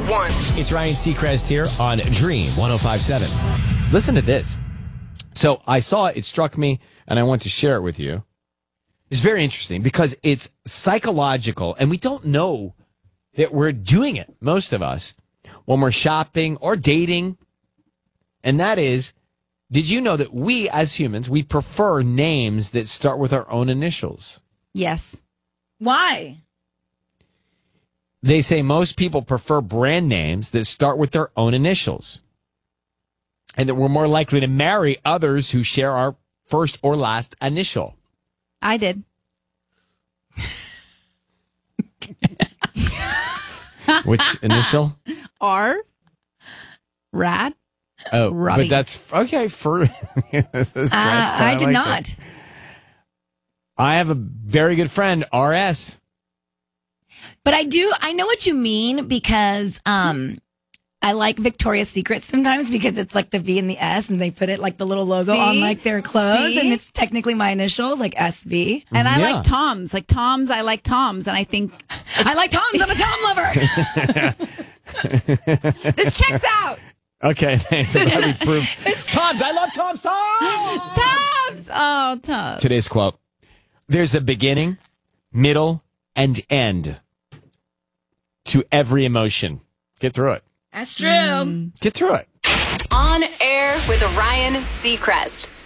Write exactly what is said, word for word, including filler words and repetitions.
one. It's Ryan Seacrest here on Dream one oh five point seven. Listen to this. So I saw it, it struck me, and I want to share it with you. It's very interesting because it's psychological, and we don't know that we're doing it, most of us, when we're shopping or dating. And that is, did you know that we, as humans, we prefer names that start with our own initials? Yes. Why? They say most people prefer brand names that start with their own initials, and that we're more likely to marry others who share our first or last initial. I did. Which initial? R. Rad. Oh, Robbie. but that's okay for. this is Uh, I did like not. that. I have a very good friend, R S. But I do, I know what you mean because um, I like Victoria's Secret sometimes because it's like the V and the S and they put it like the little logo See? on like their clothes See? and it's technically my initials, like S V. And I Yeah. like Toms. Like Toms, I like Toms. And I think I like Tom's. I'm a Tom lover. this checks out. Okay, thanks. I'm glad we proved- Tom's, I love Tom's. Tom's. Toms. Oh, Toms. Today's quote: "There's a beginning, middle, and end to every emotion. Get through it. That's true. Get through it." On air with Ryan Seacrest.